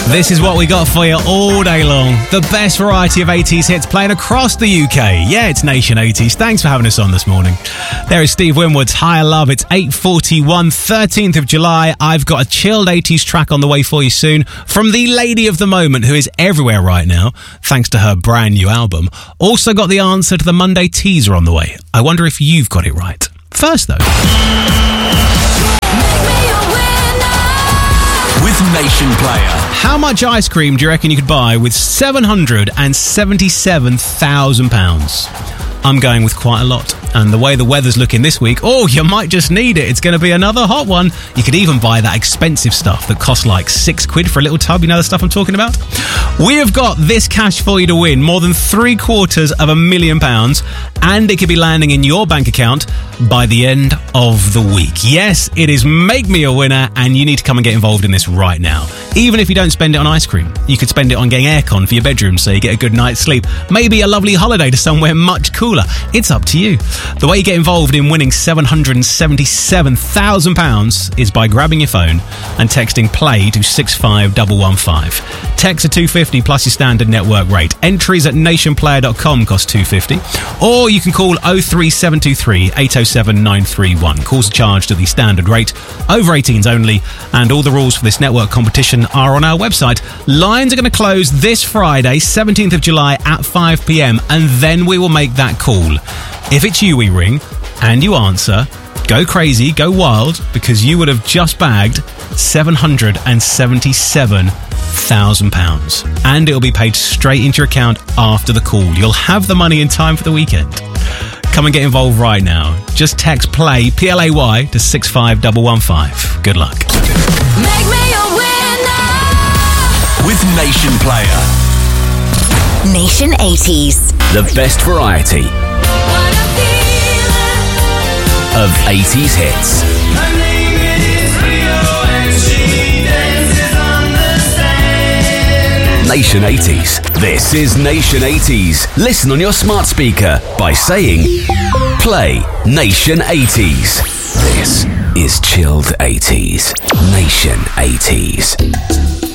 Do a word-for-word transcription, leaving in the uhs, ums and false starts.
This is what we got for you all day long. The best variety of eighties hits playing across the U K. Yeah, it's Nation eighties. Thanks for having us on this morning. There is Steve Winwood's Higher Love. It's eight forty-one, thirteenth of July. I've got a chilled eighties track on the way for you soon from the lady of the moment who is everywhere right now, thanks to her brand new album. Also got the answer to the Monday teaser on the way. I wonder if you've got it right. First, though... with Nation Player. How much ice cream do you reckon you could buy with seven hundred seventy-seven thousand pounds? I'm going with quite a lot. And the way the weather's looking this week, oh, you might just need it. It's going to be another hot one. You could even buy that expensive stuff that costs like six quid for a little tub. You know the stuff I'm talking about? We have got this cash for you to win, more than three quarters of a million pounds, and it could be landing in your bank account by the end of the week. Yes, it is Make Me a Winner, and you need to come and get involved in this right now. Even if you don't spend it on ice cream, you could spend it on getting aircon for your bedroom so you get a good night's sleep. Maybe a lovely holiday to somewhere much cooler. It's up to you. The way you get involved in winning seven hundred seventy-seven thousand pounds is by grabbing your phone and texting play to six five one one five. Text are two fifty plus your standard network rate. Entries at nation player dot com cost two fifty. Or you can call oh three seven two three eight oh seven nine three one. Calls are charged at the standard rate. Over eighteens only. And all the rules for this network competition are on our website. Lines are going to close this Friday, seventeenth of July at five p.m. and then we will make that call. If it's you we ring and you answer, go crazy, go wild, because you would have just bagged seven hundred seventy-seven thousand pounds. And it'll be paid straight into your account after the call. You'll have the money in time for the weekend. Come and get involved right now. Just text play, P L A Y, to six five one one five. Good luck. Make me a winner with Nation Player. Nation eighties. The best variety of eighties hits. Her name is Rio and she dances on the sand. Nation eighties. This is Nation eighties. Listen on your smart speaker by saying play Nation eighties. This is chilled eighties. Nation eighties.